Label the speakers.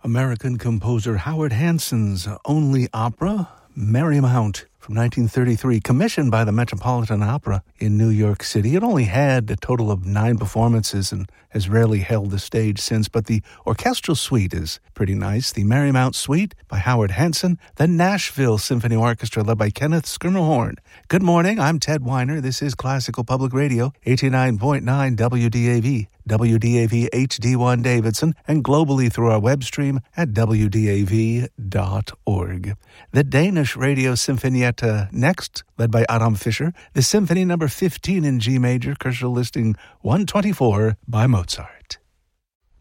Speaker 1: American composer Howard Hanson's only opera, Marymount, from 1933, commissioned by the Metropolitan Opera in New York City. It only had a total of 9 performances and has rarely held the stage since, but the orchestral suite is pretty nice. The Marymount Suite by Howard Hanson, the Nashville Symphony Orchestra led by Kenneth Schermerhorn. Good morning, I'm Ted Weiner. This is Classical Public Radio, 89.9 WDAV. WDAV HD1 Davidson, and globally through our web stream at WDAV.org. The Danish Radio Sinfonietta next, led by Adam Fischer, the Symphony No. 15 in G major, Kochel listing 124 by Mozart.